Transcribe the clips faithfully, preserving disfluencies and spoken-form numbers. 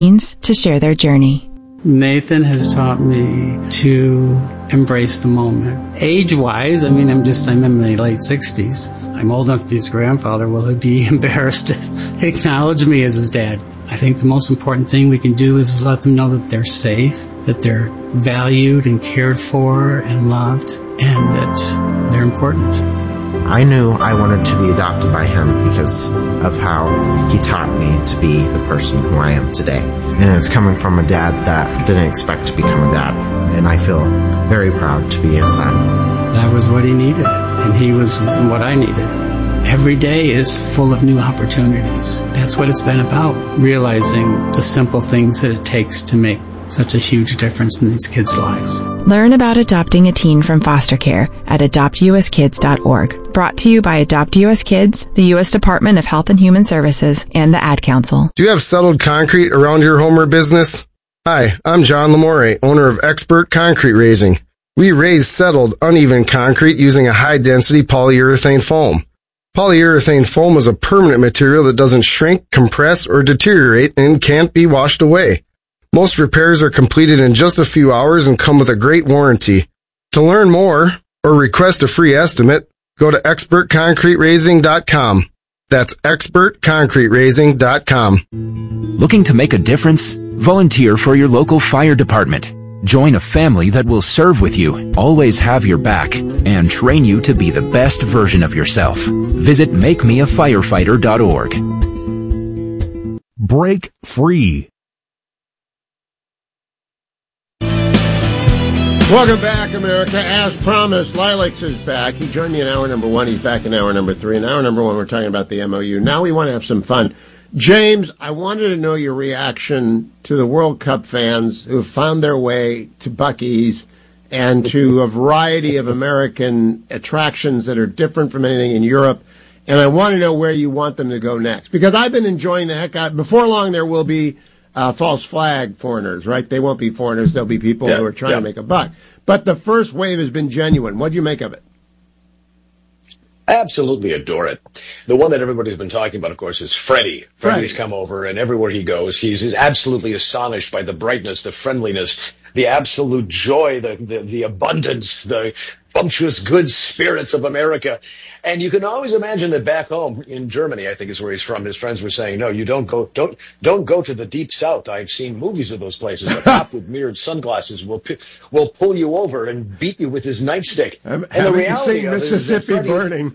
to share their journey. Nathan has taught me to embrace the moment. Age-wise, I mean, I'm just, I'm in my late sixties. I'm old enough to be his grandfather. Will he be embarrassed to acknowledge me as his dad? I think the most important thing we can do is let them know that they're safe, that they're valued and cared for and loved, and that they're important. I knew I wanted to be adopted by him because of how he taught me to be the person who I am today. And it's coming from a dad that didn't expect to become a dad. And I feel very proud to be his son. That was what he needed, and he was what I needed. Every day is full of new opportunities. That's what it's been about, realizing the simple things that it takes to make such a huge difference in these kids' lives. Learn about adopting a teen from foster care at adopt u s kids dot org. Brought to you by Adopt U S Kids, the U S Department of Health and Human Services, and the Ad Council. Do you have settled concrete around your home or business? Hi, I'm John Lamore, owner of Expert Concrete Raising. We raise settled, uneven concrete using a high-density polyurethane foam. Polyurethane foam is a permanent material that doesn't shrink, compress, or deteriorate and can't be washed away. Most repairs are completed in just a few hours and come with a great warranty. To learn more or request a free estimate, go to expert concrete raising dot com. That's expert concrete raising dot com. Looking to make a difference? Volunteer for your local fire department. Join a family that will serve with you, always have your back, and train you to be the best version of yourself. Visit make me a firefighter dot org. Break free. Welcome back, America. As promised, Lilacs is back. He joined me in hour number one. He's back in hour number three. In hour number one, we're talking about the M O U. Now we want to have some fun. James, I wanted to know your reaction to the World Cup fans who have found their way to Buc-ee's and to a variety of American attractions that are different from anything in Europe. And I want to know where you want them to go next. Because I've been enjoying the heck out. Before long, there will be Uh, false flag foreigners, right? They won't be foreigners. They'll be people yeah, who are trying yeah. to make a buck. But the first wave has been genuine. What do you make of it? I absolutely adore it. The one that everybody's been talking about, of course, is Freddie. Freddie's come over, and everywhere he goes, he's, he's absolutely astonished by the brightness, the friendliness, the absolute joy, the, the, the abundance, the bumptious good spirits of America. And you can always imagine that back home in Germany, I think is where he's from, his friends were saying, no, you don't go, don't, don't go to the deep south. I've seen movies of those places. A cop with mirrored sunglasses will, will pull you over and beat you with his nightstick. Um, and the reality seen Mississippi Freddie, Burning?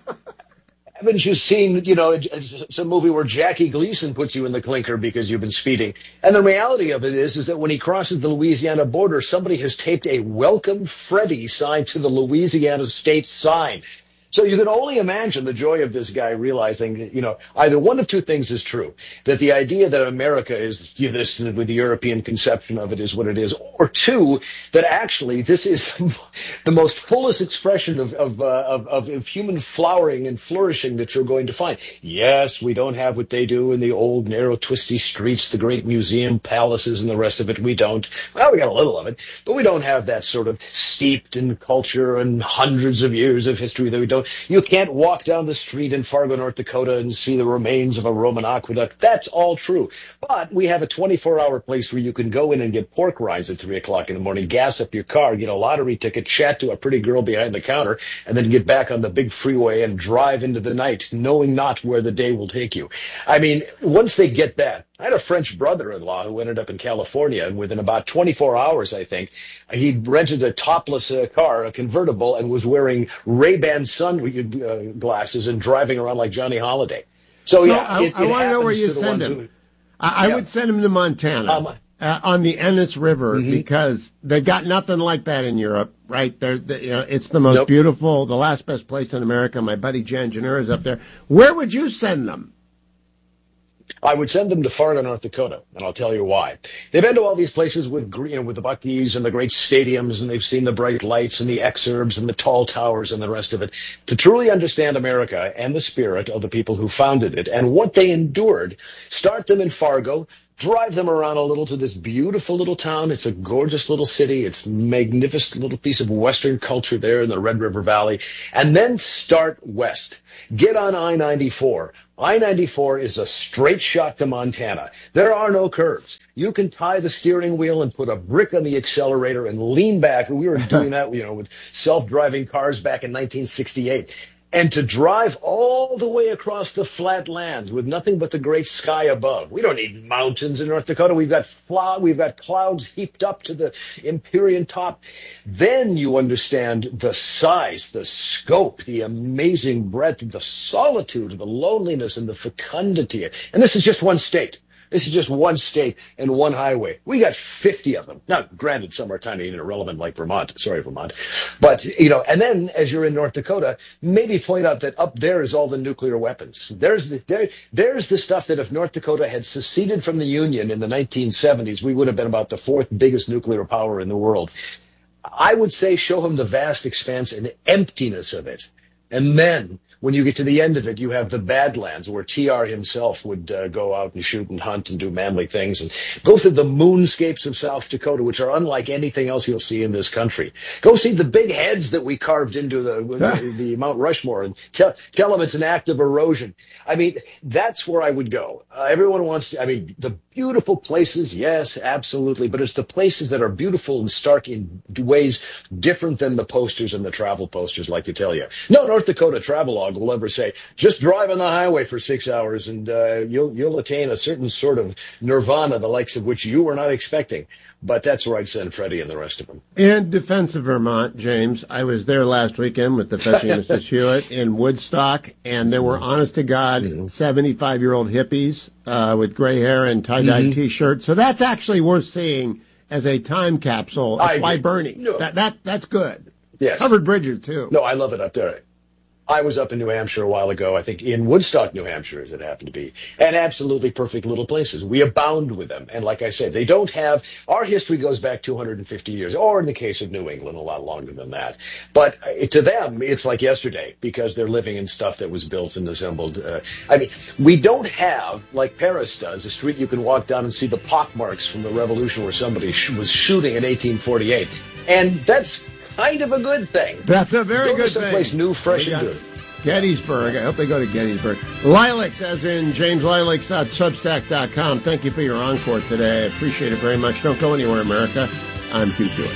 Haven't you seen, you know, some movie where Jackie Gleason puts you in the clinker because you've been speeding? And the reality of it is, is that when he crosses the Louisiana border, somebody has taped a Welcome Freddie sign to the Louisiana state sign. So you can only imagine the joy of this guy realizing that, you know, either one of two things is true, that the idea that America is this, with the European conception of it is what it is, or two, that actually this is the most fullest expression of, of, uh, of, of human flowering and flourishing that you're going to find. Yes, we don't have what they do in the old, narrow, twisty streets, the great museum palaces and the rest of it. We don't. Well, we got a little of it, but we don't have that sort of steeped in culture and hundreds of years of history that we don't. You can't walk down the street in Fargo, North Dakota and see the remains of a Roman aqueduct. That's all true. But we have a twenty-four hour place where you can go in and get pork rinds at three o'clock in the morning, gas up your car, get a lottery ticket, chat to a pretty girl behind the counter, and then get back on the big freeway and drive into the night, knowing not where the day will take you. I mean, once they get that, I had a French brother-in-law who ended up in California, and within about twenty-four hours, I think, he rented a topless uh, car, a convertible, and was wearing Ray-Ban sunglasses and driving around like Johnny Holiday. So, so yeah, I, it, I it want to know where you to send him. Who, I, yeah. I would send him to Montana um, uh, on the Ennis River mm-hmm. because they've got nothing like that in Europe, right? They're, they, you know, it's the most nope. beautiful, the last best place in America. My buddy Jan Janur is up there. Where would you send them? I would send them to Fargo, North Dakota, and I'll tell you why. They've been to all these places with, you know, with the Buc-ee's and the great stadiums, and they've seen the bright lights and the exurbs and the tall towers and the rest of it. To truly understand America and the spirit of the people who founded it and what they endured, start them in Fargo, drive them around a little to this beautiful little town. It's a gorgeous little city. It's a magnificent little piece of Western culture there in the Red River Valley. And then start west. Get on I ninety-four. I ninety-four is a straight shot to Montana. There are no curves. You can tie the steering wheel and put a brick on the accelerator and lean back. We were doing that, you know, with self-driving cars back in nineteen sixty-eight. And to drive all the way across the flat lands with nothing but the great sky above. We don't need mountains in North Dakota. We've got fla- we've got clouds heaped up to the Empyrean top. Then you understand the size, the scope, the amazing breadth, the solitude, the loneliness, and the fecundity. And this is just one state. This is just one state and one highway. We got fifty of them. Now, granted, some are tiny and irrelevant like Vermont. Sorry, Vermont. But, you know, and then as you're in North Dakota, maybe point out that up there is all the nuclear weapons. There's the, there, there's the stuff that if North Dakota had seceded from the Union in the nineteen seventies, we would have been about the fourth biggest nuclear power in the world. I would say show him the vast expanse and emptiness of it. And then when you get to the end of it, you have the Badlands, where T R himself would uh, go out and shoot and hunt and do manly things, and go through the moonscapes of South Dakota, which are unlike anything else you'll see in this country. Go see the big heads that we carved into the the, the Mount Rushmore, and tell, tell them it's an act of erosion. I mean, that's where I would go. Uh, everyone wants to, I mean, the beautiful places, yes, absolutely, but it's the places that are beautiful and stark in ways different than the posters and the travel posters like to tell you. No North Dakota travelogue will ever say, just drive on the highway for six hours and uh, you'll you'll attain a certain sort of nirvana, the likes of which you were not expecting. But that's where I'd send Freddie and the rest of them. In defense of Vermont, James, I was there last weekend with the Fetching Missus Hewitt in Woodstock, and there were honest-to-God seventy-five-year-old hippies uh, with gray hair and tie-dye mm-hmm. T-shirts. So that's actually worth seeing as a time capsule. That's I why agree. Bernie. No. That, that, that's good. Yes. Covered bridges, too. No, I love it up there. I was up in New Hampshire a while ago, I think in Woodstock, New Hampshire, as it happened to be, and absolutely perfect little places. We abound with them. And like I said, they don't have, our history goes back two hundred fifty years, or in the case of New England, a lot longer than that. But uh, to them, it's like yesterday, because they're living in stuff that was built and assembled. Uh, I mean, we don't have, like Paris does, a street you can walk down and see the pockmarks from the revolution where somebody sh- was shooting in eighteen forty-eight. And that's kind of a good thing. That's a very go good to someplace thing. new, fresh, and good. Gettysburg. I hope they go to Gettysburg. Lilacs, as in james lilacs dot substack dot com. Thank you for your encore today. I appreciate it very much. Don't go anywhere, America. I'm Hugh Hewitt.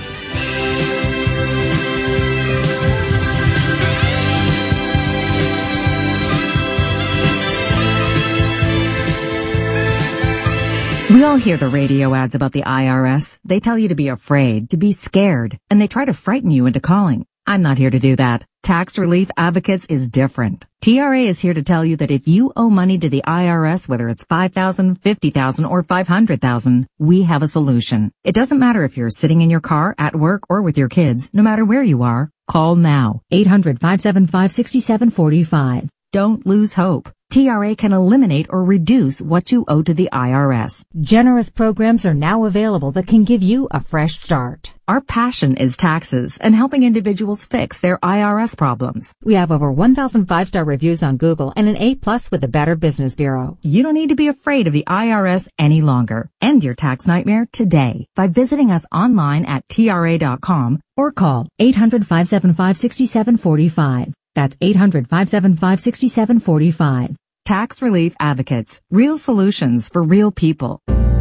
We all hear the radio ads about the I R S. They tell you to be afraid, to be scared, and they try to frighten you into calling. I'm not here to do that. Tax Relief Advocates is different. T R A is here to tell you that if you owe money to the I R S, whether it's five thousand dollars, fifty thousand dollars, or five hundred thousand dollars, we have a solution. It doesn't matter if you're sitting in your car, at work, or with your kids. No matter where you are, call now. eight hundred, five seven five, six seven four five. Don't lose hope. T R A can eliminate or reduce what you owe to the I R S. Generous programs are now available that can give you a fresh start. Our passion is taxes and helping individuals fix their I R S problems. We have over one thousand five-star reviews on Google and an A plus with the Better Business Bureau. You don't need to be afraid of the I R S any longer. End your tax nightmare today by visiting us online at T R A dot com or call eight hundred, five seven five, six seven four five. That's eight hundred, five seven five, six seven four five. Tax Relief Advocates. Real solutions for real people.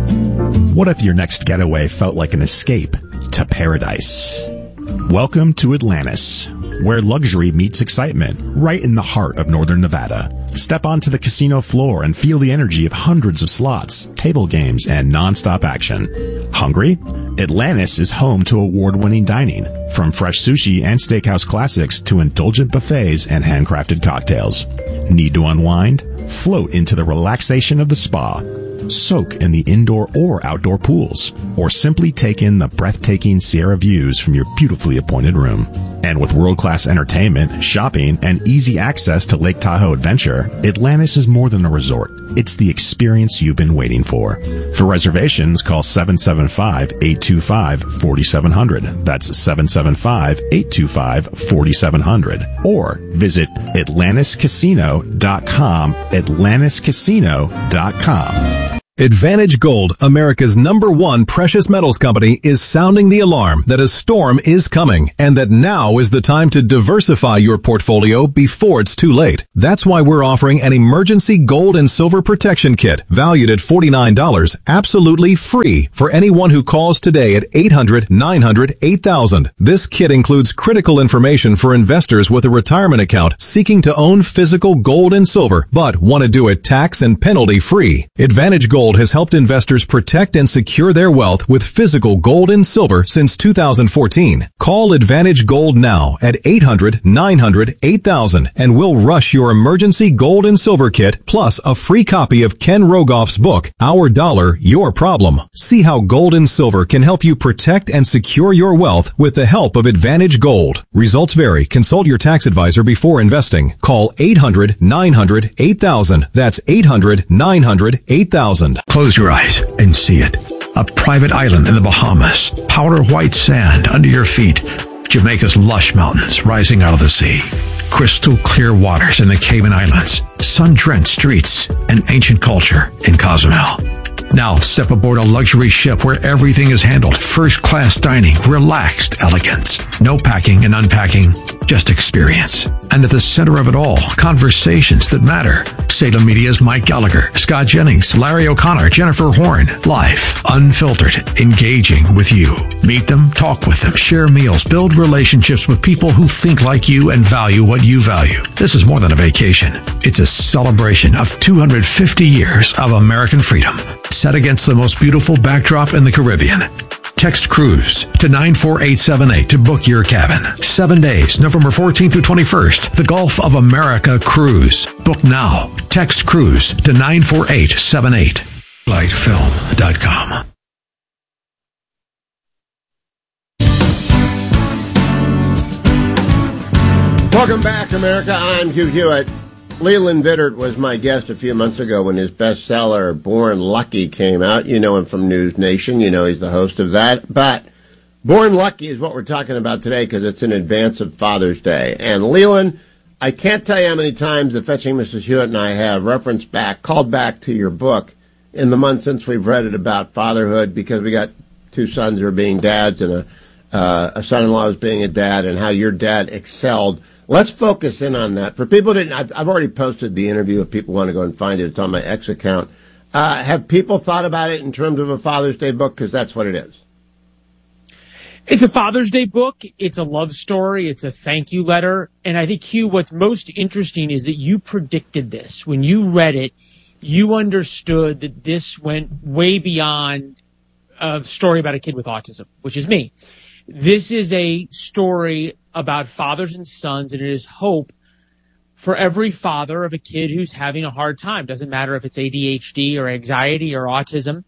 What if your next getaway felt like an escape to paradise? Welcome to Atlantis, where luxury meets excitement, right in the heart of northern Nevada. Step onto the casino floor and feel the energy of hundreds of slots, table games, and non-stop action. Hungry? Atlantis is home to award-winning dining, from fresh sushi and steakhouse classics to indulgent buffets and handcrafted cocktails. Need to unwind? Float into the relaxation of the spa. Soak in the indoor or outdoor pools, or simply take in the breathtaking Sierra views from your beautifully appointed room. And with world-class entertainment, shopping, and easy access to Lake Tahoe Adventure, Atlantis is more than a resort. It's the experience you've been waiting for. For reservations, call seven seven five, eight two five, four seven zero zero. That's seven seven five, eight two five, four seven zero zero. Or visit atlantis casino dot com, atlantis casino dot com. Advantage Gold, America's number one precious metals company, is sounding the alarm that a storm is coming and that now is the time to diversify your portfolio before it's too late. That's why we're offering an emergency gold and silver protection kit valued at forty-nine dollars, absolutely free for anyone who calls today at eight hundred, nine hundred, eight thousand. This kit includes critical information for investors with a retirement account seeking to own physical gold and silver, but want to do it tax and penalty free. Advantage Gold has helped investors protect and secure their wealth with physical gold and silver since two thousand fourteen. Call Advantage Gold now at eight hundred, nine hundred, eight thousand and we'll rush your emergency gold and silver kit plus a free copy of Ken Rogoff's book, Our Dollar, Your Problem. See how gold and silver can help you protect and secure your wealth with the help of Advantage Gold. Results vary. Consult your tax advisor before investing. Call eight hundred, nine hundred, eight thousand. That's eight hundred, nine hundred, eight thousand. Close your eyes and see it. A private island in the Bahamas, powder white sand under your feet, Jamaica's lush mountains rising out of the sea, crystal clear waters in the Cayman Islands, sun-drenched streets, and ancient culture in Cozumel. Now step aboard a luxury ship where everything is handled, first-class dining, relaxed elegance, no packing and unpacking, just experience. And at the center of it all, conversations that matter. Salem Media's Mike Gallagher, Scott Jennings, Larry O'Connor, Jennifer Horn. Life, unfiltered, engaging with you. Meet them, talk with them, share meals, build relationships with people who think like you and value what you value. This is more than a vacation. It's a celebration of two hundred fifty years of American freedom, set against the most beautiful backdrop in the Caribbean. Text cruise to nine four eight seven eight to book your cabin. Seven days, November fourteenth through twenty-first. The Gulf of America Cruise. Book now. Text cruise to nine four eight seven eight. light film dot com. Welcome back, America. I'm Hugh Hewitt. Leland Vittert was my guest a few months ago when his bestseller, Born Lucky, came out. You know him from News Nation. You know he's the host of that. But Born Lucky is what we're talking about today because it's in advance of Father's Day. And Leland, I can't tell you how many times the Fetching Missus Hewitt and I have referenced back, called back to your book in the months since we've read it about fatherhood because we got two sons who are being dads and a, uh, a son-in-law who's being a dad and how your dad excelled. Let's focus in on that. For people that I've, I've already posted the interview. If people want to go and find it, it's on my X account. Uh, have people thought about it in terms of a Father's Day book? Because that's what it is. It's a Father's Day book. It's a love story. It's a thank you letter. And I think, Hugh, what's most interesting is that you predicted this. When you read it, you understood that this went way beyond a story about a kid with autism, which is me. This is a story about fathers and sons, and it is hope for every father of a kid who's having a hard time. Doesn't matter if it's A D H D or anxiety or autism.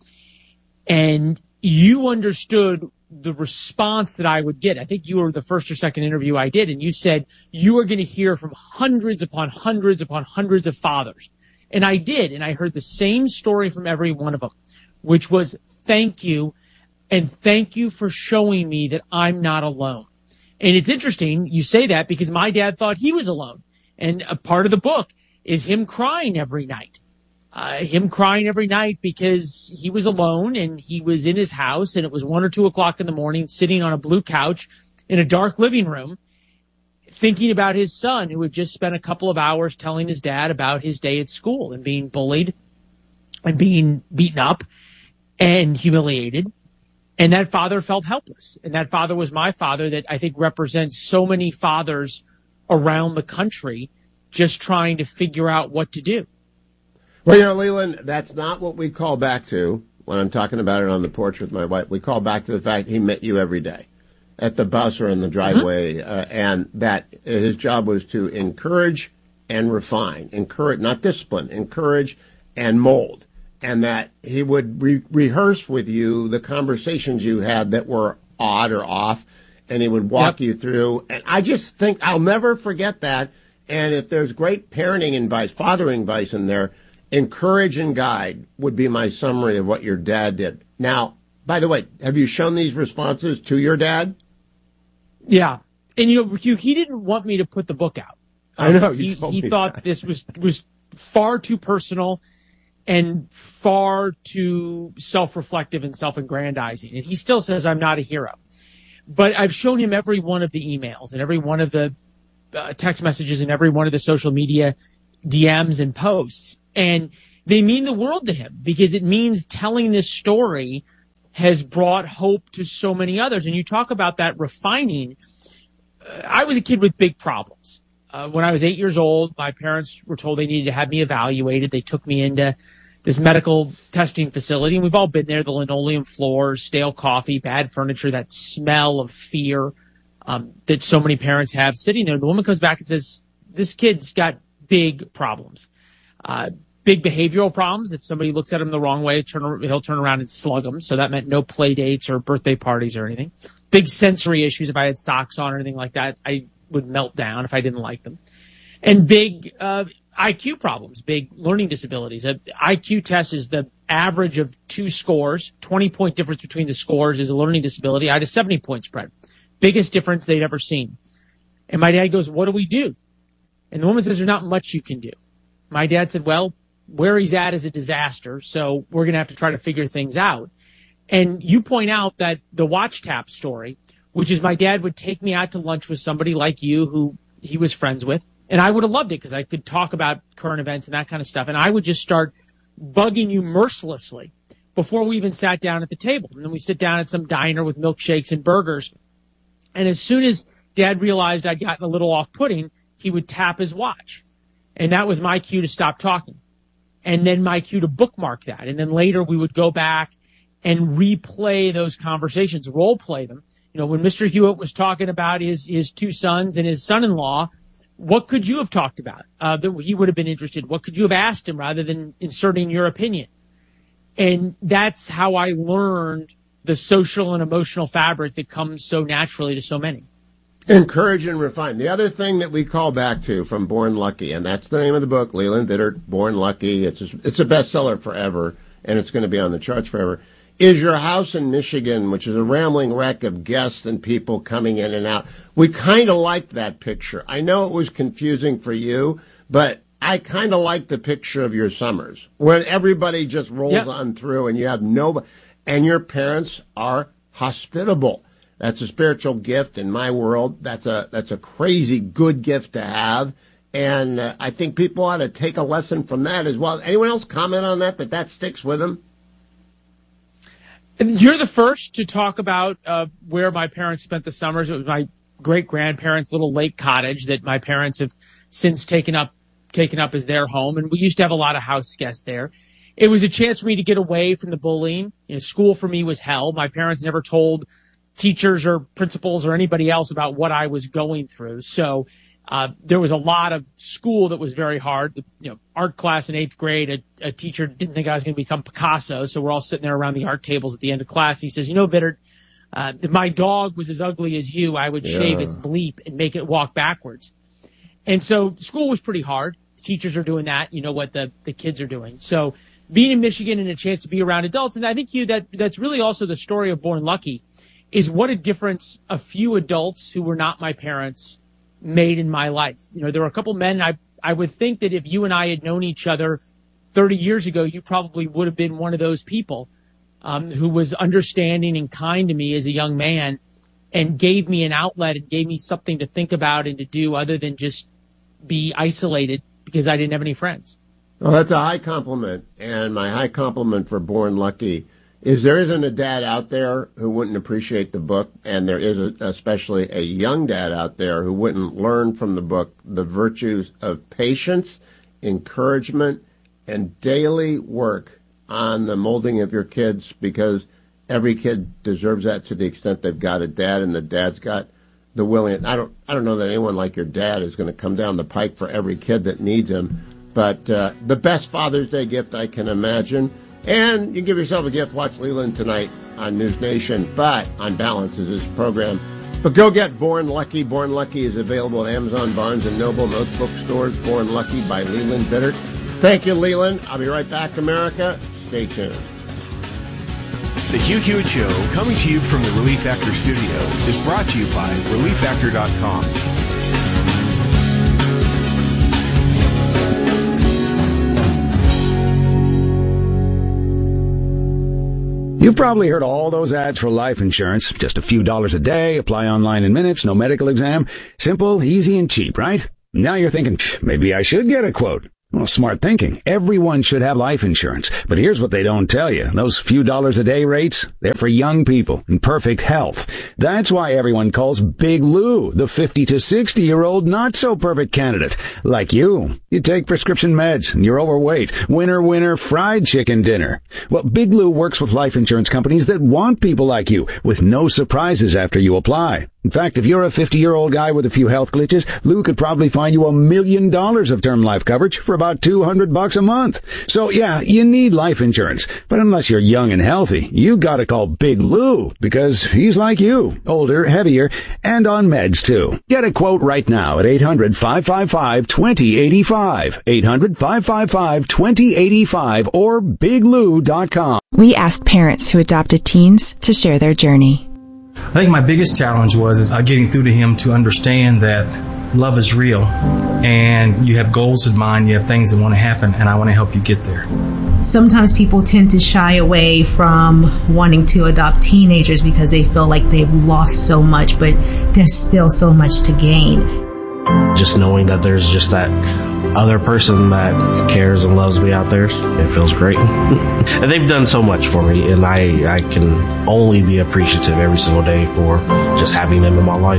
And you understood the response that I would get. I think you were the first or second interview I did, and you said you are going to hear from hundreds upon hundreds upon hundreds of fathers. And I did, and I heard the same story from every one of them, which was thank you, and thank you for showing me that I'm not alone. And it's interesting you say that because my dad thought he was alone. And a part of the book is him crying every night. Uh, him crying every night because he was alone and he was in his house and it was one or two o'clock in the morning sitting on a blue couch in a dark living room thinking about his son who had just spent a couple of hours telling his dad about his day at school and being bullied and being beaten up and humiliated. And that father felt helpless. And that father was my father that I think represents so many fathers around the country just trying to figure out what to do. Well, you know, Leland, that's not what we call back to when I'm talking about it on the porch with my wife. We call back to the fact he met you every day at the bus or in the driveway, mm-hmm. uh, and that his job was to encourage and refine, encourage, not discipline, encourage and mold. And that he would re- rehearse with you the conversations you had that were odd or off, and he would walk yep. you through. And I just think I'll never forget that. And if there's great parenting advice, fathering advice in there, encourage and guide would be my summary of what your dad did. Now, by the way, have you shown these responses to your dad? Yeah. And, you know, Hugh, he didn't want me to put the book out. I know. Um, You he told he me thought that. this was, was far too personal. and far too self-reflective and self-aggrandizing. And he still says I'm not a hero. But I've shown him every one of the emails and every one of the uh, text messages and every one of the social media D Ms and posts. And they mean the world to him because it means telling this story has brought hope to so many others. And you talk about that refining. Uh, I was a kid with big problems. Uh, when I was eight years old, my parents were told they needed to have me evaluated. They took me into this medical testing facility, and we've all been there, the linoleum floors, stale coffee, bad furniture, that smell of fear um, that so many parents have sitting there. The woman comes back and says, this kid's got big problems, uh, big behavioral problems. If somebody looks at him the wrong way, turn, he'll turn around and slug them. So that meant no play dates or birthday parties or anything. Big sensory issues. If I had socks on or anything like that, I would melt down if I didn't like them. And big uh, I Q problems, big learning disabilities. An I Q test is the average of two scores. twenty-point difference between the scores is a learning disability. I had a seventy-point spread. Biggest difference they'd ever seen. And my dad goes, what do we do? And the woman says, there's not much you can do. My dad said, well, where he's at is a disaster, so we're going to have to try to figure things out. And you point out that the watch tap story, which is my dad would take me out to lunch with somebody like you who he was friends with. And I would have loved it because I could talk about current events and that kind of stuff. And I would just start bugging you mercilessly before we even sat down at the table. And then we sit down at some diner with milkshakes and burgers. And as soon as Dad realized I'd gotten a little off-putting, he would tap his watch. And that was my cue to stop talking. And then my cue to bookmark that. And then later we would go back and replay those conversations, role play them. You know, when Mister Hewitt was talking about his, his two sons and his son-in-law, what could you have talked about uh, that he would have been interested? What could you have asked him rather than inserting your opinion? And that's how I learned the social and emotional fabric that comes so naturally to so many. Encourage and refine. The other thing that we call back to from Born Lucky, and that's the name of the book, Leland Vittert, Born Lucky. It's a, it's a bestseller forever, and it's going to be on the charts forever, is Your House in Michigan, which is a rambling wreck of guests and people coming in and out. We kind of liked that picture. I know it was confusing for you, but I kind of like the picture of your summers when everybody just rolls yep. on through and you have nobody, and your parents are hospitable. That's a spiritual gift in my world. That's a that's a crazy good gift to have, and uh, I think people ought to take a lesson from that as well. Anyone else comment on that? That that sticks with them? You're the first to talk about uh, where my parents spent the summers. It was my great-grandparents' little lake cottage that my parents have since taken up taken up as their home, and we used to have a lot of house guests there. It was a chance for me to get away from the bullying. You know, school for me was hell. My parents never told teachers or principals or anybody else about what I was going through. So uh, there was a lot of school that was very hard. The, you know, art class in eighth grade, a, a teacher didn't think I was going to become Picasso, so we're all sitting there around the art tables at the end of class. He says, you know, Vittert, uh, if my dog was as ugly as you, I would yeah. shave its bleep and make it walk backwards. And so school was pretty hard. Teachers are doing that. You know what the, the kids are doing. So being in Michigan and a chance to be around adults, and I think you that that's really also the story of Born Lucky, is what a difference a few adults who were not my parents made in my life. You know, there were a couple men, I I would think that if you and I had known each other thirty years ago, you probably would have been one of those people um, who was understanding and kind to me as a young man and gave me an outlet and gave me something to think about and to do other than just be isolated because I didn't have any friends. Well, that's a high compliment, and my high compliment for Born Lucky is there isn't a dad out there who wouldn't appreciate the book, and there is a, especially a young dad out there who wouldn't learn from the book the virtues of patience, encouragement, and daily work on the molding of your kids, because every kid deserves that to the extent they've got a dad, and the dad's got the willing. I don't, I don't know that anyone like your dad is going to come down the pike for every kid that needs him, but uh, the best Father's Day gift I can imagine. And you can give yourself a gift. Watch Leland tonight on News Nation. But on balance is this program. But go get Born Lucky. Born Lucky is available at Amazon, Barnes and Noble, most bookstores. Born Lucky by Leland Vittert. Thank you, Leland. I'll be right back, America. Stay tuned. The Hugh Hewitt Show, coming to you from the Relief Factor studio, is brought to you by relief factor dot com. You've probably heard all those ads for life insurance. Just a few dollars a day, apply online in minutes, no medical exam. Simple, easy, and cheap, right? Now you're thinking, maybe I should get a quote. Well, smart thinking. Everyone should have life insurance. But here's what they don't tell you. Those few dollars a day rates, they're for young people in perfect health. That's why everyone calls Big Lou the fifty to sixty year old not so perfect candidate. Like you. You take prescription meds and you're overweight. Winner, winner, fried chicken dinner. Well, Big Lou works with life insurance companies that want people like you with no surprises after you apply. In fact, if you're a fifty-year-old guy with a few health glitches, Lou could probably find you a million dollars of term life coverage for about two hundred bucks a month. So yeah, you need life insurance. But unless you're young and healthy, you gotta call Big Lou because he's like you, older, heavier, and on meds too. Get a quote right now at eight hundred, five five five, two zero eight five, eight hundred, five five five, two zero eight five or big lou dot com. We asked parents who adopted teens to share their journey. I think my biggest challenge was is, uh, getting through to him to understand that love is real and you have goals in mind, you have things that want to happen, and I want to help you get there. Sometimes people tend to shy away from wanting to adopt teenagers because they feel like they've lost so much, but there's still so much to gain. Just knowing that there's just that other person that cares and loves me out there, it feels great. And they've done so much for me, and I, I can only be appreciative every single day for just having them in my life.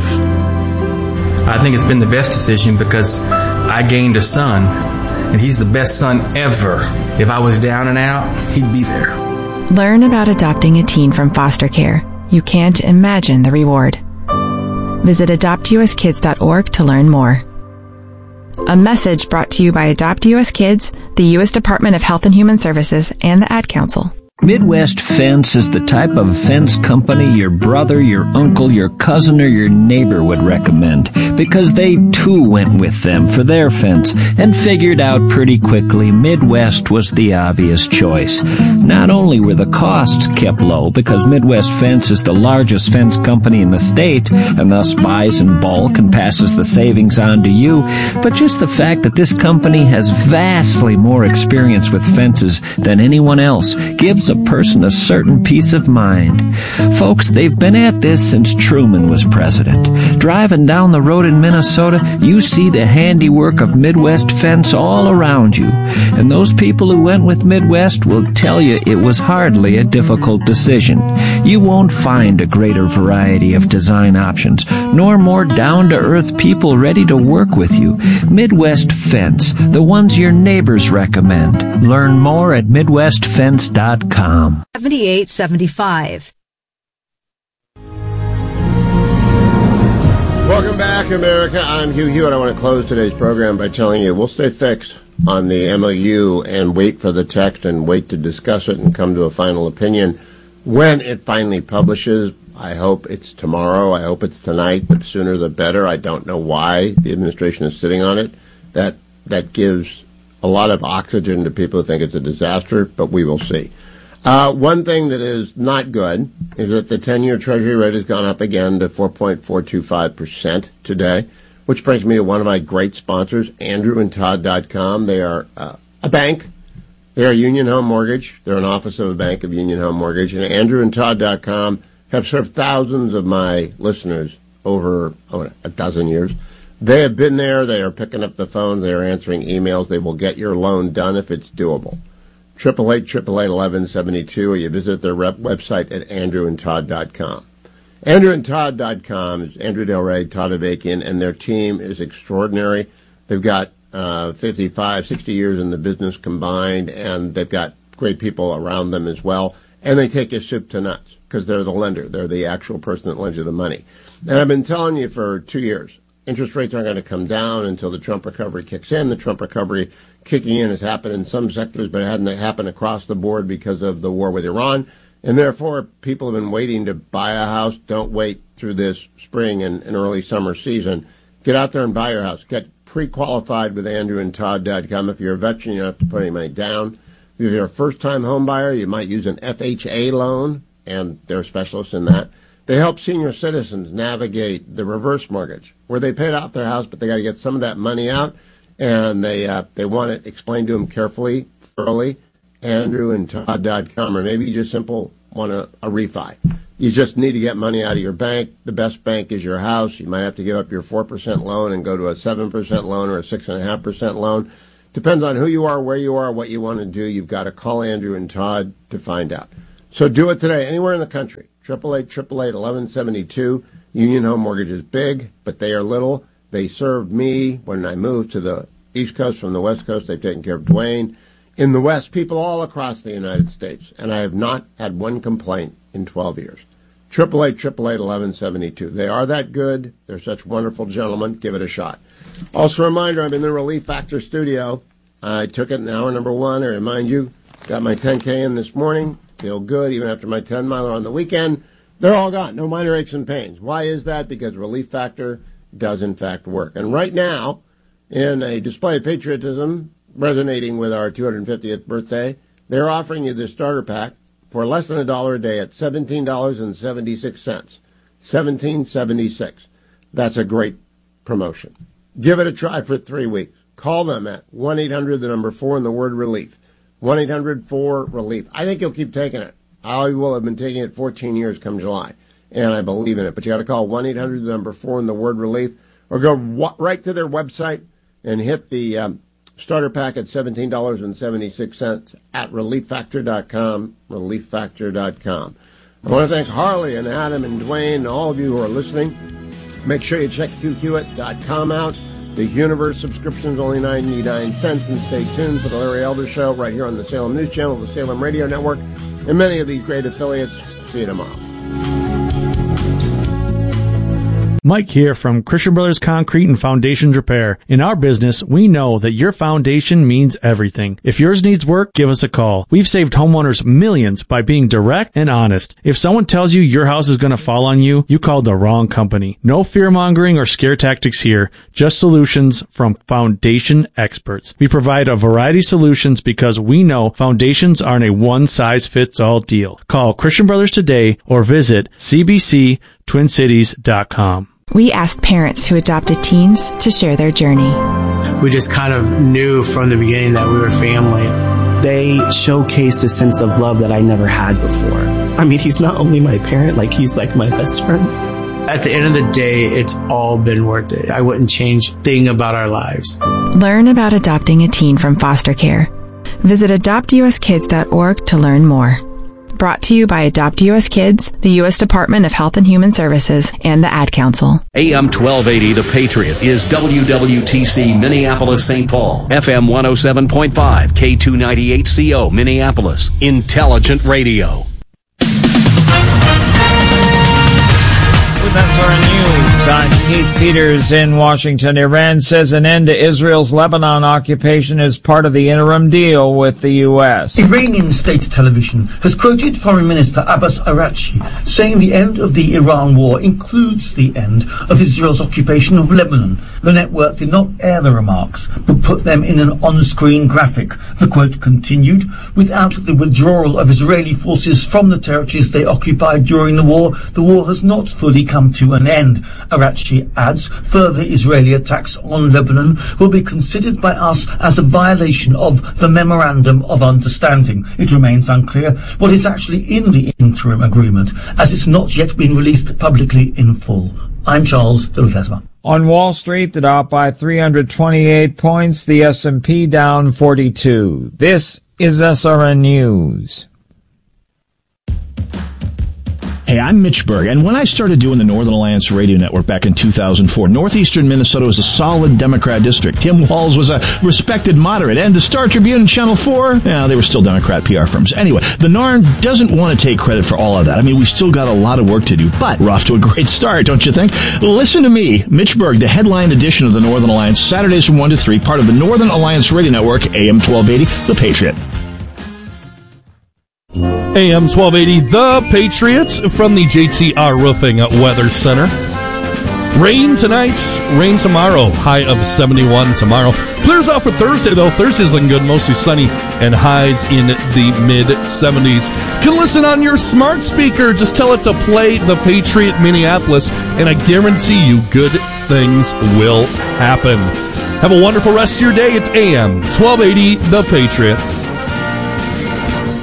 I think it's been the best decision because I gained a son, and he's the best son ever. If I was down and out, he'd be there. Learn about adopting a teen from foster care. You can't imagine the reward. Visit adopt u s kids dot org to learn more. A message brought to you by Adopt U S Kids, the U S Department of Health and Human Services, and the Ad Council. Midwest Fence is the type of fence company your brother, your uncle, your cousin, or your neighbor would recommend because they too went with them for their fence and figured out pretty quickly Midwest was the obvious choice. Not only were the costs kept low because Midwest Fence is the largest fence company in the state and thus buys in bulk and passes the savings on to you, but just the fact that this company has vastly more experience with fences than anyone else gives a person a certain peace of mind. Folks, they've been at this since Truman was president. Driving down the road in Minnesota, you see the handiwork of Midwest Fence all around you. And those people who went with Midwest will tell you it was hardly a difficult decision. You won't find a greater variety of design options, nor more down-to-earth people ready to work with you. Midwest Fence, the ones your neighbors recommend. Learn more at midwest fence dot com. seventy-eight seventy-five. Welcome back, America. I'm Hugh Hewitt. I want to close today's program by telling you we'll stay fixed on the M O U and wait for the text and wait to discuss it and come to a final opinion when it finally publishes. I hope it's tomorrow. I hope it's tonight. The sooner the better. I don't know why the administration is sitting on it. That that gives a lot of oxygen to people who think it's a disaster, but we will see. Uh, one thing that is not good is that the ten-year Treasury rate has gone up again to four point four two five percent today, which brings me to one of my great sponsors, andrew and todd dot com. They are uh, a bank. They are Union Home Mortgage. They're an office of a bank of Union Home Mortgage. And andrew and todd dot com have served thousands of my listeners over oh, a dozen years. They have been there. They are picking up the phone. They are answering emails. They will get your loan done if it's doable. Triple eight triple eight eleven seventy two, or you visit their rep website at andrew and todd dot com. andrew and todd dot com is Andrew Del Rey, Todd Avakian, and their team is extraordinary. They've got uh, fifty-five, sixty years in the business combined, and they've got great people around them as well. And they take you soup to nuts because they're the lender. They're the actual person that lends you the money. And I've been telling you for two years, interest rates aren't going to come down until the Trump recovery kicks in. The Trump recovery kicking in has happened in some sectors, but it hadn't happened across the board because of the war with Iran. And therefore, people have been waiting to buy a house. Don't wait through this spring and, and early summer season. Get out there and buy your house. Get pre-qualified with andrew and todd dot com. If you're a veteran, you don't have to put any money down. If you're a first-time home buyer, you might use an F H A loan, and they're specialists in that. They help senior citizens navigate the reverse mortgage, where they paid off their house, but they got to get some of that money out, and they uh, they want it explained to them carefully, thoroughly. andrew and todd dot com, or maybe you just simple want a, a refi. You just need to get money out of your bank. The best bank is your house. You might have to give up your four percent loan and go to a seven percent loan or a six point five percent loan. Depends on who you are, where you are, what you want to do. You've got to call Andrew and Todd to find out. So do it today, anywhere in the country. eight eight eight, eight eight eight, eleven seventy-two. Union Home Mortgage is big, but they are little. They served me when I moved to the East Coast from the West Coast. They've taken care of Dwayne. In the West, people all across the United States. And I have not had one complaint in twelve years. eight eight eight, eight eight eight, eleven seventy-two. They are that good. They're such wonderful gentlemen. Give it a shot. Also, a reminder, I'm in the Relief Factor studio. I took it in hour number one. I remind you, got my ten K in this morning. Feel good, even after my ten miler on the weekend. They're all gone. No minor aches and pains. Why is that? Because Relief Factor does, in fact, work. And right now, in a display of patriotism, resonating with our two hundred fiftieth birthday, they're offering you the starter pack for less than a dollar a day at seventeen dollars and seventy-six cents. seventeen seventy-six. That's a great promotion. Give it a try for three weeks. Call them at one eight hundred, the number four, and the word relief. one eight hundred four relief. I think you'll keep taking it. I will have been taking it fourteen years come July, and I believe in it. But you got to call one eight hundred, the number four, and the word relief, or go w- right to their website and hit the um, starter pack at seventeen dollars and seventy-six cents at relief factor dot com, relief factor dot com. I want to thank Harley and Adam and Dwayne and all of you who are listening. Make sure you check Q Q it dot com out. The Universe subscription is only ninety-nine cents, and stay tuned for the Larry Elder Show right here on the Salem News Channel, the Salem Radio Network, and many of these great affiliates. See you tomorrow. Mike here from Christian Brothers Concrete and Foundations Repair. In our business, we know that your foundation means everything. If yours needs work, give us a call. We've saved homeowners millions by being direct and honest. If someone tells you your house is going to fall on you, you called the wrong company. No fear-mongering or scare tactics here, just solutions from foundation experts. We provide a variety of solutions because we know foundations aren't a one-size-fits-all deal. Call Christian Brothers today or visit c b c twin cities dot com. We asked parents who adopted teens to share their journey. We just kind of knew from the beginning that we were family. They showcased a sense of love that I never had before. I mean, he's not only my parent, like he's like my best friend. At the end of the day, it's all been worth it. I wouldn't change a thing about our lives. Learn about adopting a teen from foster care. Visit adopt u s kids dot org to learn more. Brought to you by Adopt U S Kids, the U S Department of Health and Human Services, and the Ad Council. A M twelve eighty, The Patriot, is W W T C Minneapolis Saint Paul. F M one oh seven point five, K two ninety-eight C O Minneapolis. Intelligent Radio. With S R N News, I'm Keith Peters in Washington. Iran says an end to Israel's Lebanon occupation is part of the interim deal with the U S. Iranian state television has quoted Foreign Minister Abbas Araghchi saying the end of the Iran war includes the end of Israel's occupation of Lebanon. The network did not air the remarks, but put them in an on-screen graphic. The quote continued, without the withdrawal of Israeli forces from the territories they occupied during the war, the war has not fully come to an end. Araghchi adds, further Israeli attacks on Lebanon will be considered by us as a violation of the Memorandum of Understanding. It remains unclear what is actually in the interim agreement, as it's not yet been released publicly in full. I'm Charles de Ledesma. On Wall Street, the Dow by three hundred twenty-eight points, the S and P down forty-two. This is S R N News. Hey, I'm Mitch Berg, and when I started doing the Northern Alliance Radio Network back in two thousand four, northeastern Minnesota was a solid Democrat district. Tim Walz was a respected moderate, and the Star Tribune and Channel four, yeah, they were still Democrat P R firms. Anyway, the N A R N doesn't want to take credit for all of that. I mean, we still got a lot of work to do, but we're off to a great start, don't you think? Listen to me, Mitch Berg, the headline edition of the Northern Alliance, Saturdays from one to three, part of the Northern Alliance Radio Network, A M twelve eighty, The Patriot. A M twelve eighty, The Patriots from the J T R Roofing Weather Center. Rain tonight, rain tomorrow, high of seventy-one tomorrow. Clears out for Thursday, though. Thursday's looking good, mostly sunny, and highs in the mid-seventies. You can listen on your smart speaker. Just tell it to play The Patriot Minneapolis, and I guarantee you good things will happen. Have a wonderful rest of your day. It's A M twelve eighty, The Patriot.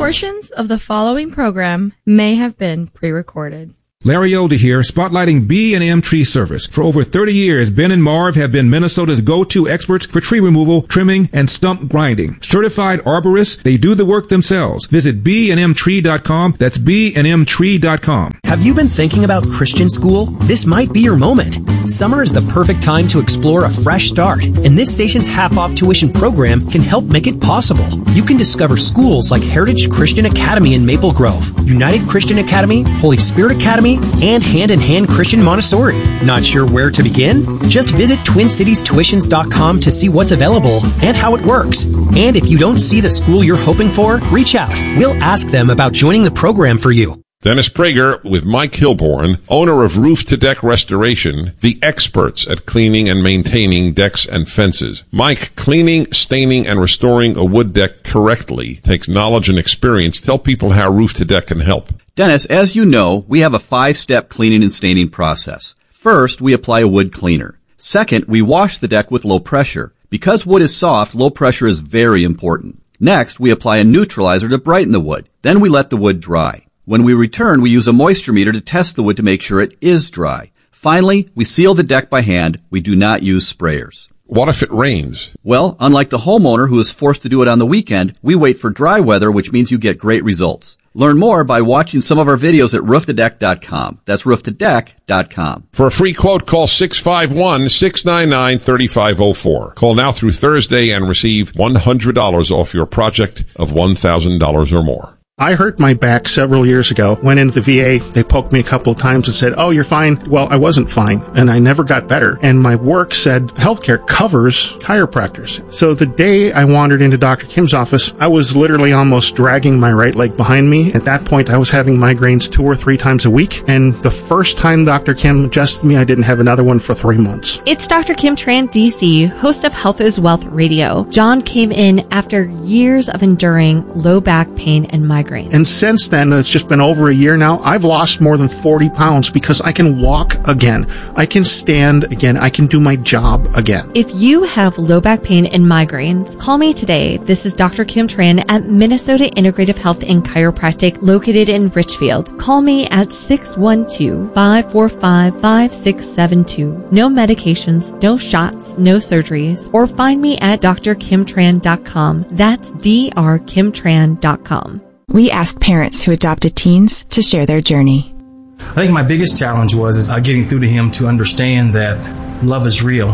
Portions of the following program may have been pre-recorded. Larry Older here, spotlighting B and M Tree Service. For over thirty years, Ben and Marv have been Minnesota's go-to experts for tree removal, trimming, and stump grinding. Certified arborists, they do the work themselves. Visit b and m tree dot com. That's b and m tree dot com. Have you been thinking about Christian school? This might be your moment. Summer is the perfect time to explore a fresh start, and this station's half-off tuition program can help make it possible. You can discover schools like Heritage Christian Academy in Maple Grove, United Christian Academy, Holy Spirit Academy, and Hand in Hand Christian Montessori. Not sure where to begin? Just visit twin cities tuitions dot com to see what's available and how it works. And if you don't see the school you're hoping for, reach out. We'll ask them about joining the program for you. Dennis Prager with Mike Hilborn, owner of Roof to Deck Restoration, the experts at cleaning and maintaining decks and fences. Mike, cleaning, staining, and restoring a wood deck correctly takes knowledge and experience. Tell people how Roof to Deck can help. Dennis, as you know, we have a five-step cleaning and staining process. First, we apply a wood cleaner. Second, we wash the deck with low pressure. Because wood is soft, low pressure is very important. Next, we apply a neutralizer to brighten the wood. Then we let the wood dry. When we return, we use a moisture meter to test the wood to make sure it is dry. Finally, we seal the deck by hand. We do not use sprayers. What if it rains? Well, unlike the homeowner who is forced to do it on the weekend, we wait for dry weather, which means you get great results. Learn more by watching some of our videos at roof to deck dot com. That's roof to deck dot com. For a free quote, call six five one, six nine nine, three five zero four. Call now through Thursday and receive one hundred dollars off your project of one thousand dollars or more. I hurt my back several years ago. Went into the V A. They poked me a couple of times and said, oh, you're fine. Well, I wasn't fine, and I never got better. And my work said healthcare covers chiropractors. So the day I wandered into Doctor Kim's office, I was literally almost dragging my right leg behind me. At that point, I was having migraines two or three times a week. And the first time Doctor Kim adjusted me, I didn't have another one for three months. It's Doctor Kim Tran, D C, host of Health is Wealth Radio. John came in after years of enduring low back pain and migraines. And since then, it's just been over a year now, I've lost more than forty pounds because I can walk again. I can stand again. I can do my job again. If you have low back pain and migraines, call me today. This is Doctor Kim Tran at Minnesota Integrative Health and Chiropractic located in Richfield. Call me at six one two, five four five, five six seven two. No medications, no shots, no surgeries. Or find me at d r kim tran dot com. That's d r kim tran dot com. We asked parents who adopted teens to share their journey. I think my biggest challenge was is, uh, getting through to him to understand that love is real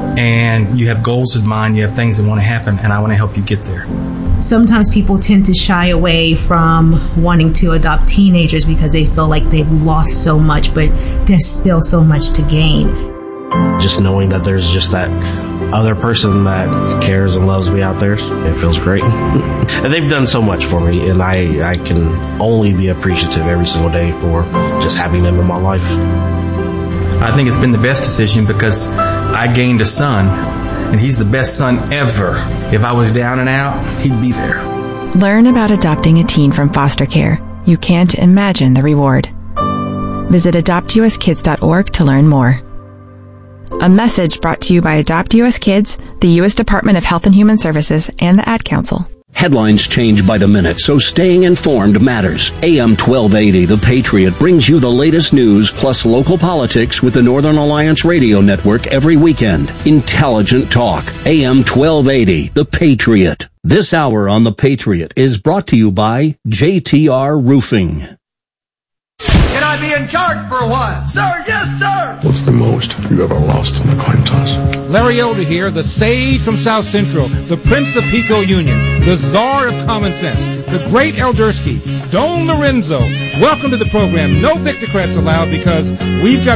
and you have goals in mind, you have things that want to happen, and I want to help you get there. Sometimes people tend to shy away from wanting to adopt teenagers because they feel like they've lost so much, but there's still so much to gain. Just knowing that there's just that other person that cares and loves me out there, it feels great. And they've done so much for me, and I, I can only be appreciative every single day for just having them in my life. I think it's been the best decision because I gained a son, and he's the best son ever. If I was down and out, he'd be there. Learn about adopting a teen from foster care. You can't imagine the reward. Visit adopt u s kids dot org to learn more. A message brought to you by Adopt U S Kids, the U S Department of Health and Human Services, and the Ad Council. Headlines change by the minute, so staying informed matters. A M twelve eighty, The Patriot, brings you the latest news plus local politics with the Northern Alliance Radio Network every weekend. Intelligent talk. A M twelve eighty, The Patriot. This hour on The Patriot is brought to you by J T R Roofing. Can I be in charge for a while? Sir, yes, sir! What's the most you ever lost on a coin toss? Larry Elder here, the sage from South Central, the Prince of Pico Union, the czar of common sense, the great Eldersky, Don Lorenzo. Welcome to the program. No Victocrats allowed because we've got